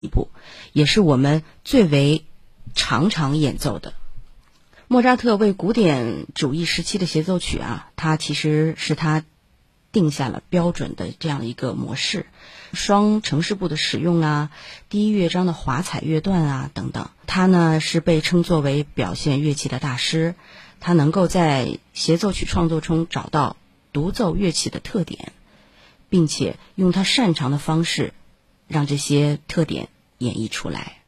一部，也是我们最为常演奏的。莫扎特为古典主义时期的协奏曲它其实是他定下了标准的这样一个模式，双呈示部的使用第一乐章的华彩乐段等等。他呢是被称作为表现乐器的大师，他能够在协奏曲创作中找到独奏乐器的特点，并且用他擅长的方式让这些特点演绎出来。